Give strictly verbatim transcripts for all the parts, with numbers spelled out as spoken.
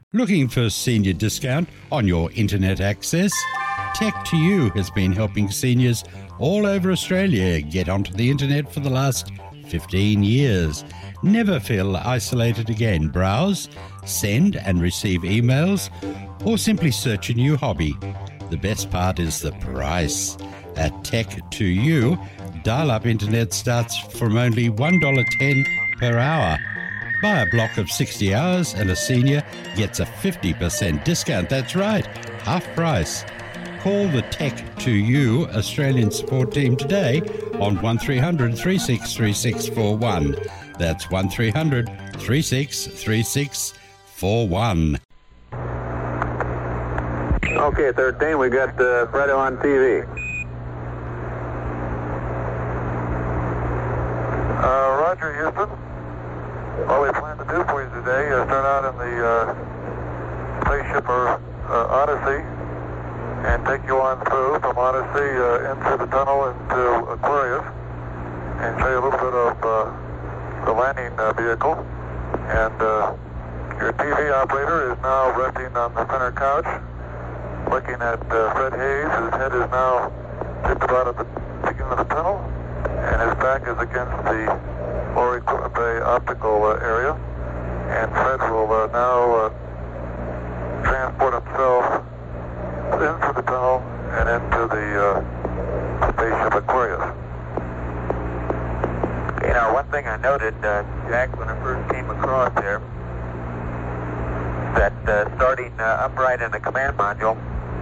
Looking for a senior discount on your internet access? Tech to You has been helping seniors all over Australia get onto the internet for the last fifteen years. Never feel isolated again. Browse, send and receive emails, or simply search a new hobby. The best part is the price. At Tech to You, dial-up internet starts from only one dollar ten per hour. Buy a block of sixty hours and a senior gets a fifty percent discount. That's right, half price. Call the Tech to You Australian support team today on one three hundred, three six three six four one. That's one three hundred, three six three six four one. Okay, thirteen, we got uh, Fredo on T V. Uh, Roger, Houston. What we plan to do for you today is start out in the uh, spaceship or uh, Odyssey and take you on through from Odyssey uh, into the tunnel into Aquarius and show you a little bit of uh, the landing uh, vehicle. And uh, your T V operator is now resting on the center couch, looking at uh, Fred Hayes. His head is now just about at the beginning of the tunnel, and his back is against the lower equipment bay optical uh, area. And Fred will uh, now uh, transport himself into the tunnel and into the uh, spaceship Aquarius. You know, one thing I noted, uh, Jack, when I first came across there, that uh, starting uh, upright in the command module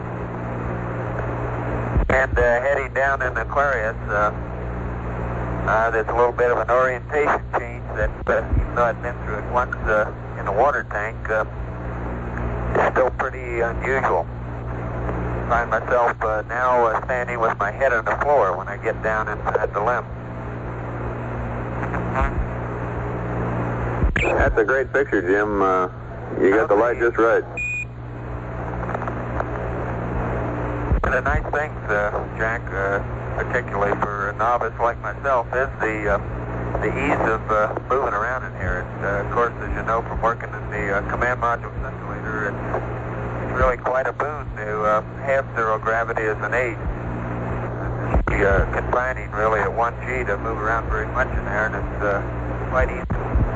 and uh, heading down in Aquarius, uh, uh, there's a little bit of an orientation change that, uh, even though I've been through it once uh, in the water tank, uh, is still pretty unusual. I find myself uh, now uh, standing with my head on the floor when I get down inside the limb. That's a great picture, Jim. Uh, you got the light just right. One of the nice things, uh, Jack, uh, particularly for a novice like myself, is the uh, the ease of uh, moving around in here. It's, uh, of course, as you know from working in the uh, command module simulator, it's, it's really quite a boon to uh, have zero gravity as an aid. It's uh, confining really at one G to move around very much in there, and it's uh, quite easy.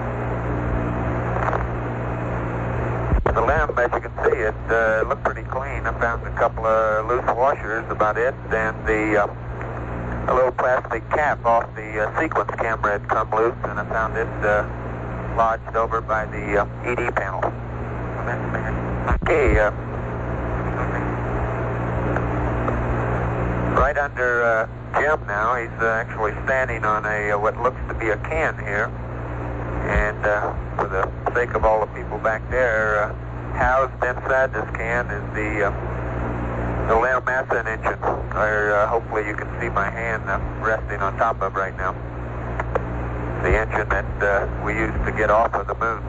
The limb, as you can see, it uh, looked pretty clean. I found a couple of loose washers, about it, and the uh, a little plastic cap off the uh, sequence camera had come loose, and I found it uh, lodged over by the uh, E D panel. Okay, uh, right under uh, Jim now. He's uh, actually standing on a uh, what looks to be a can here. And uh, for the sake of all the people back there, uh, housed inside this can is the uh, the Leo Massa engine, or uh, hopefully you can see my hand uh, resting on top of right now. The engine that uh, we used to get off of the moon.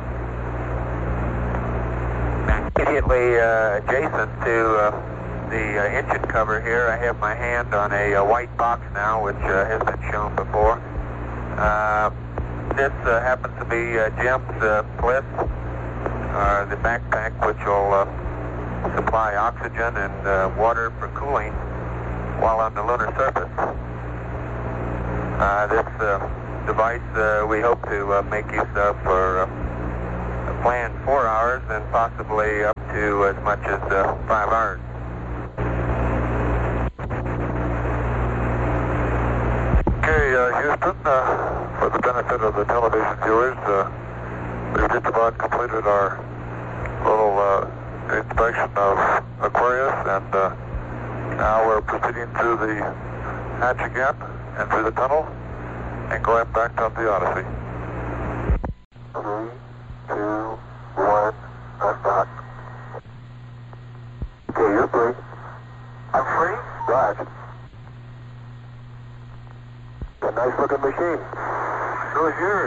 Immediately uh, adjacent to uh, the uh, engine cover here, I have my hand on a, a white box now, which uh, has been shown before. Uh, This uh, happens to be uh, Jim's uh, Bliss, uh, the backpack which will uh, supply oxygen and uh, water for cooling while on the lunar surface. Uh, this uh, device uh, we hope to uh, make use of for uh, a planned four hours and possibly up to as much as uh, five hours. Okay, uh, Houston, uh, for the benefit of the television viewers, uh, we've just about completed our little uh, inspection of Aquarius, and uh, now we're proceeding through the hatch again and through the tunnel and going back up the Odyssey. Three, two, one, start. Okay, you're free. I'm free? Right. A nice looking machine. So is yours.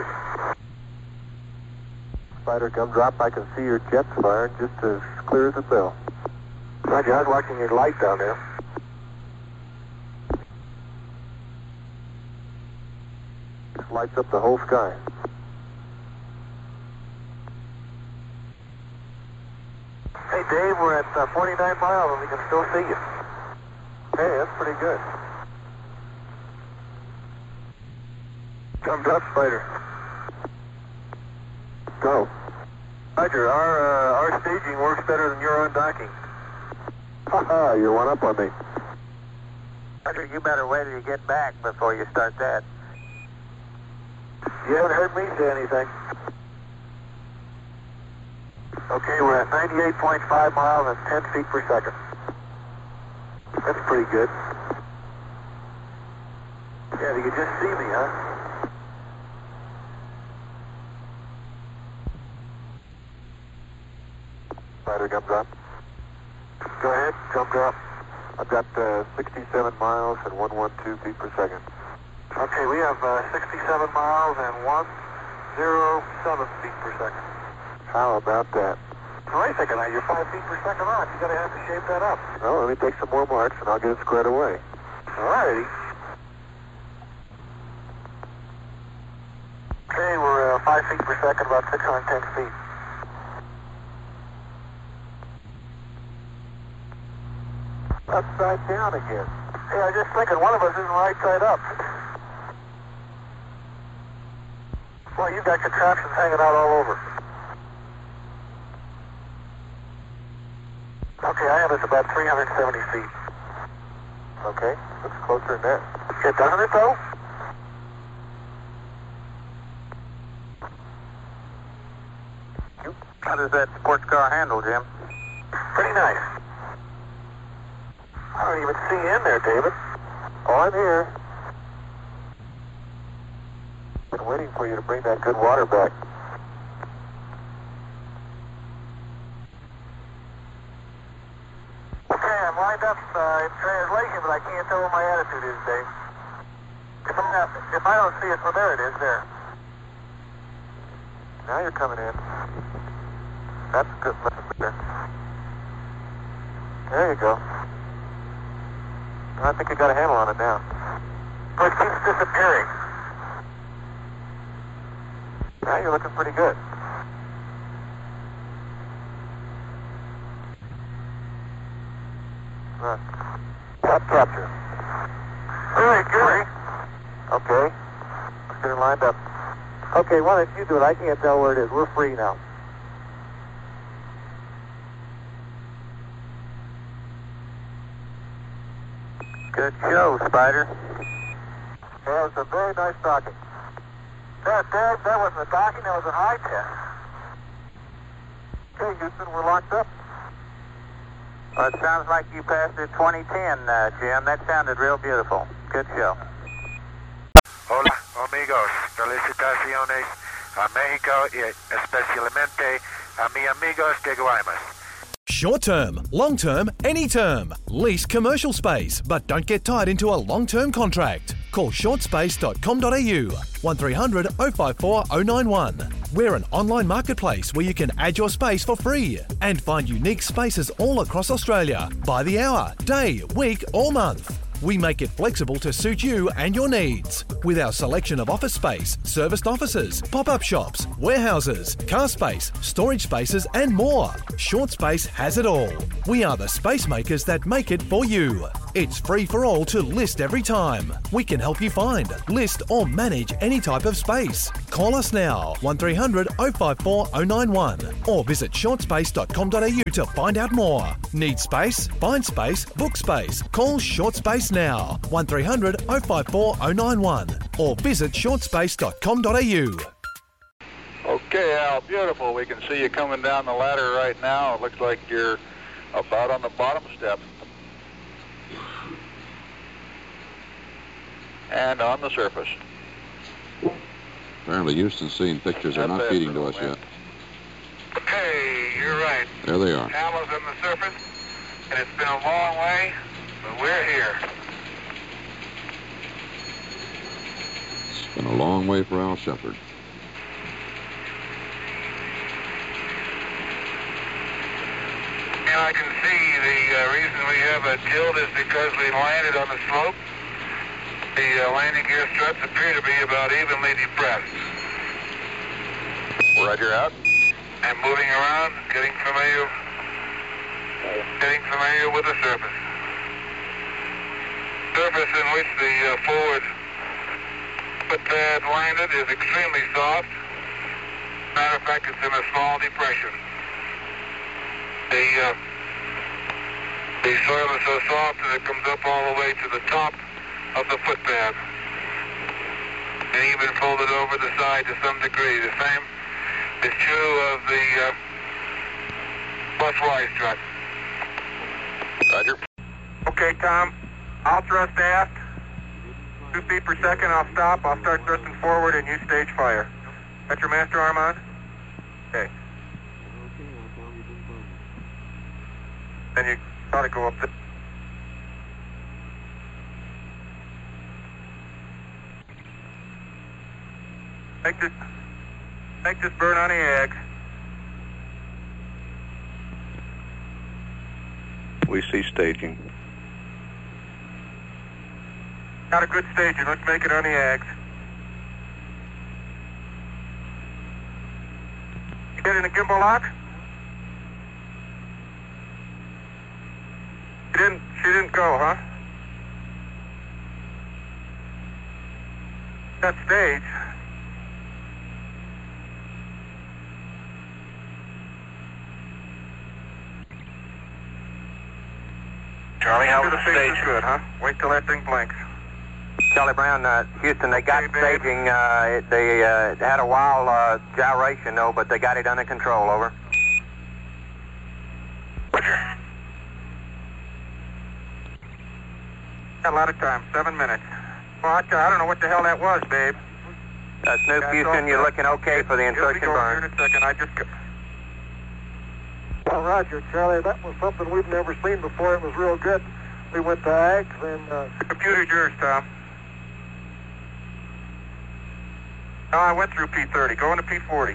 Spider, come drop. I can see your jets firing just as clear as a bell. Roger, I was watching your light down there. It lights up the whole sky. Hey, Dave, we're at uh, forty-nine miles and we can still see you. Hey, that's pretty good. Thumbs up, Spider. Go. Roger, our, uh, our staging works better than your undocking. Haha, you're one up on me. Roger, you better wait till you get back before you start that. You haven't heard me say anything. Okay, we're at ninety-eight point five miles and ten feet per second. That's pretty good. Yeah, you can just see me, huh? Spider comes up. Go ahead, jump drop. I've got uh, sixty-seven miles and one hundred twelve feet per second. Okay, we have uh, sixty-seven miles and one hundred seven feet per second. How about that? Wait a second, now you're five feet per second off. You're going to have to shape that up. Well, let me take some more marks and I'll get it squared away. All righty. Okay, we're uh, five feet per second, about six hundred ten feet. Upside down again. Hey, I was just thinking one of us isn't right side up. Well, you've got contraptions hanging out all over. Okay, I have us about three hundred seventy feet. Okay, looks closer than that. It doesn't it though? How does that sports car handle, Jim? Pretty nice. I don't even see you in there, David. Oh, I'm here. Been waiting for you to bring that good water back. Okay, I'm lined up uh, in translation, but I can't tell what my attitude is, Dave. If, I'm not, if I don't see it, well, there it is, there. Now you're coming in. That's good. There. There you go. I think you got a handle on it now. But it keeps disappearing. Now you're looking pretty good. Right. Top capture. All right, Gary. Okay. Let's get it lined up. Okay, why don't you do it? I can't tell where it is. We're free now. Good show, Spider. Yeah, it was a very nice docking. That, that, that wasn't a docking, that was an eye test. Okay, Houston, we're locked up. Well, it sounds like you passed it twenty ten, uh, Jim. That sounded real beautiful. Good show. Hola, amigos. Felicitaciones a México y especialmente a mi amigos de Guaymas. Short term, long term, any term. Lease commercial space, but don't get tied into a long term contract. Call short space dot com dot a u one three hundred oh five four oh nine one. We're an online marketplace where you can add your space for free and find unique spaces all across Australia by the hour, day, week, or month. We make it flexible to suit you and your needs. With our selection of office space, serviced offices, pop-up shops, warehouses, car space, storage spaces, and more. Short Space has it all. We are the space makers that make it for you. It's free for all to list every time. We can help you find, list, or manage any type of space. Call us now, one three hundred oh five four oh nine one, or visit short space dot com dot a u to find out more. Need space? Find space, book space. Call Short Space now, one three hundred oh five four oh nine one, or visit short space dot com dot a u. Okay, Al, beautiful. We can see you coming down the ladder right now. It looks like you're about on the bottom step. And on the surface. Apparently Houston's seeing pictures are not feeding to us yet. Okay, you're right. There they are. Alma's on the surface, and it's been a long way, but we're here. It's been a long way for Al Shepard. And I can see the uh, reason we have a tilt is because we landed on the slope. The uh, landing gear struts appear to be about evenly depressed. Roger out. And moving around, getting familiar Getting familiar with the surface. Surface in which the uh, forward foot pad landed is extremely soft. Matter of fact, it's in a small depression. The, uh, the soil is so soft that it comes up all the way to the top of the foot pad. And even folded over the side to some degree. The same is true of the uh, plus Y strut. Roger. Okay, Tom. I'll thrust aft. Two feet per second, I'll stop. I'll start thrusting forward and you stage fire. Got your master arm on? Okay. Then you ought to go up the... Make this, make this burn on the eggs. We see staging. Got a good staging. Let's make it on the eggs. You get in the gimbal lock? She didn't, she didn't go, huh? That stage. Charlie, how was the stage? stage? Good, huh? Wait till that thing blinks. Charlie Brown, uh, Houston, they got Hey, babe. staging. Uh, it, they uh, had a wild uh, gyration, though, but they got it under control. Over. Roger. Got a lot of time. Seven minutes. Well, I, I don't know what the hell that was, babe. Uh, Snoop, That's Houston, all you're set. looking okay for the Here we insertion go. Here in burn. a second. I just... got- Well, Roger, Charlie, that was something we've never seen before. It was real good. We went to A G S and... Uh, The computer's yours, Tom. No, I went through P thirty. Go into P forty.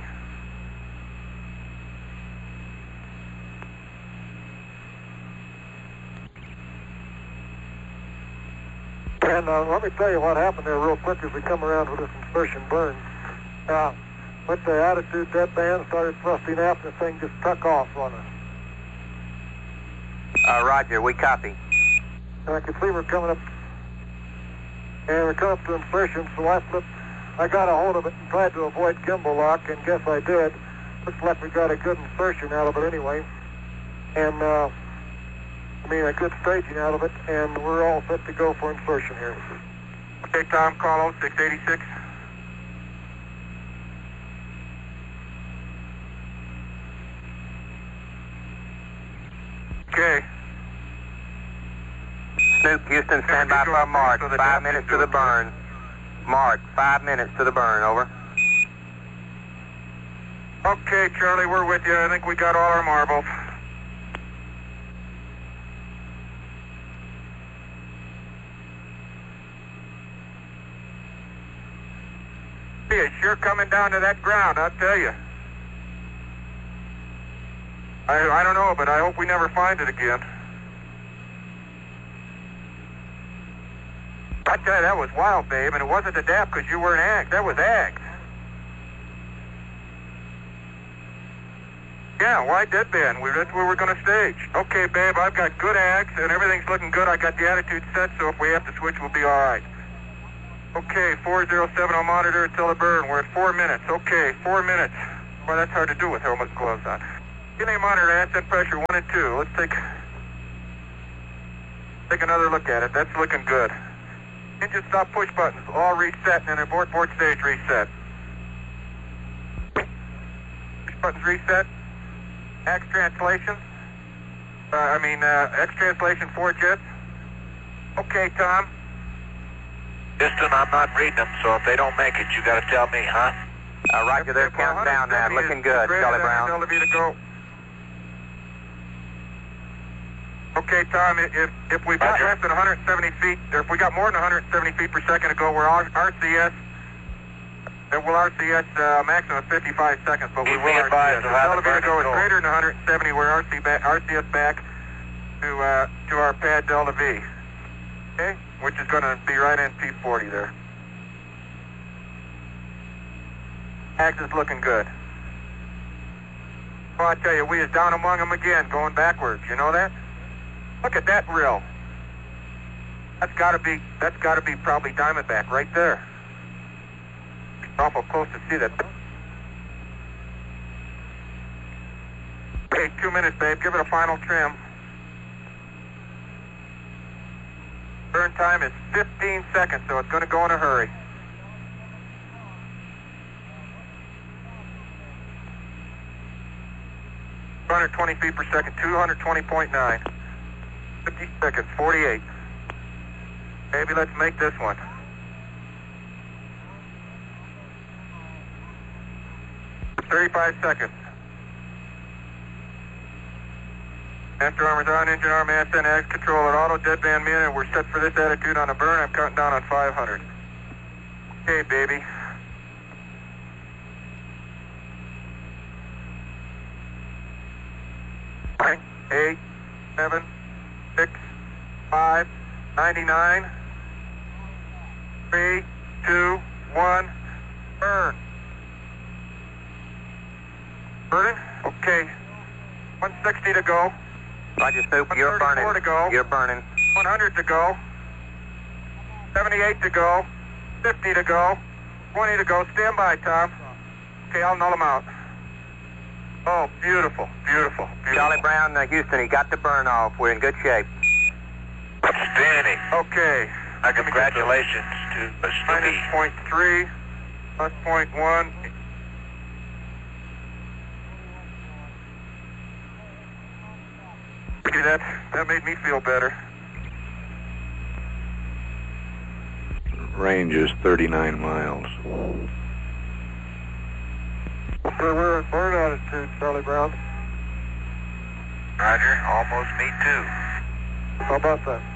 and uh, let me tell you what happened there real quick as we come around with this insertion burn. Uh, went to attitude deadband, started thrusting aft, and the thing just took off on us. Uh, Roger, we copy. And I could see we're coming up, and we're coming up to insertion, so I flipped, I got a hold of it and tried to avoid gimbal lock, and guess I did. Looks like we got a good insertion out of it anyway. And, uh, I mean, a good staging out of it, and we're all set to go for insertion here. Okay, Tom, call oh six eighty-six. Okay. Snoop, Houston, stand by for a mark. So the Five depth minutes is to the good. burn. Mark, five minutes to the burn, over. Okay, Charlie, we're with you. I think we got all our marbles. It's sure coming down to that ground, I'll tell you. I, I don't know, but I hope we never find it again. I tell you, that was wild, babe, and it wasn't the D A P because you weren't A G S. That was A G S. Yeah, why deadband? We, that's where we're going to stage. Okay, babe, I've got good A G S, and everything's looking good. I got the attitude set, so if we have to switch, we'll be all right. Okay, four oh seven on monitor until the burn. We're at four minutes. Okay, four minutes. Well, that's hard to do with helmet and gloves on. Give me a monitor, ascent pressure one and two. Let's take, take another look at it. That's looking good. Engine stop push buttons, all reset, and then abort board stage reset. Push buttons reset. X translation. Uh, I mean, uh, X translation four jets. Okay, Tom. Houston, I'm not reading them, so if they don't make it, you got to tell me, huh? Uh, Roger, they're counting down now. Looking good, Charlie Brown. To go. Okay, Tom, if, if we've got Roger. less than one hundred seventy feet, or if we got more than one hundred seventy feet per second to go, we're R- RCS. Then we'll R C S uh, maximum of fifty-five seconds, but we Keep will me R C S. advised If of the how the elevator burn go is control. greater than one hundred seventy, we're R C back, R C S back to uh, to our pad Delta V. Okay, which is going to be right in P forty there. Axe is looking good. Well, I tell you, we is down among them again, going backwards. You know that? Look at that rill. That's got to be. That's got to be probably Diamondback right there. It's awful close to see that. Okay, two minutes, babe. Give it a final trim. Burn time is fifteen seconds, so it's going to go in a hurry. two hundred twenty feet per second, two hundred twenty point nine. fifty seconds, forty-eight. Maybe let's make this one. thirty-five seconds. Master armor's on, engine arm, ass and axe control at auto, deadband min, and we're set for this attitude on a burn. I'm counting down on five hundred. Okay, baby. Nine, eight, seven, six, five, ninety-nine, three, two, one, burn. Burning? Okay. one sixty to go. Roger, Soup, you're burning. To go. You're burning. one hundred to go. seventy-eight to go. fifty to go. twenty to go. Stand by, Tom. Okay, I'll null them out. Oh, beautiful, beautiful, beautiful. Charlie Brown, uh, Houston, he got the burn off. We're in good shape. Outstanding. Okay. Uh, congratulations to uh, Minus point three, plus point one. Okay, that, that made me feel better. Range is thirty-nine miles. Okay, we're in burn altitude, Charlie Brown. Roger, almost me too. How about that?